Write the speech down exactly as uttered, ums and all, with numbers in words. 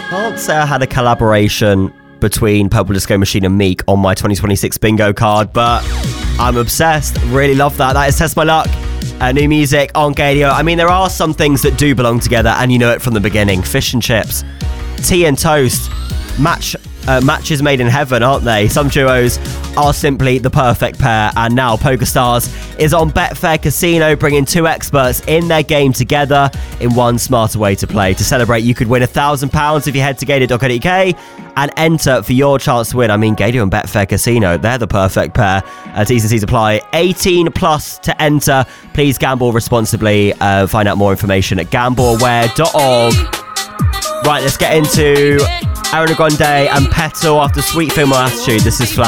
Can't say I had a collaboration between Purple Disco Machine and Meek on my twenty twenty-six bingo card, but I'm obsessed. Really love that. That is Test My Luck. Uh, new music on Gadio. I mean, there are some things that do belong together, and you know it from the beginning. Fish and chips, tea and toast, match uh, matches made in heaven, aren't they? Some duos are simply the perfect pair, and now PokerStars is on Betfair Casino, bringing two experts in their game together in one smarter way to play. To celebrate, you could win a thousand pounds if you head to gadio dot co dot uk and enter for your chance to win. I mean, Gadio and Betfair Casino, they're the perfect pair. Uh, T's and C's apply. eighteen plus to enter. Please gamble responsibly. Uh, find out more information at gamble aware dot org. Right, let's get into Ariana Grande and Petal after Sweet Female Attitude. This is Flash.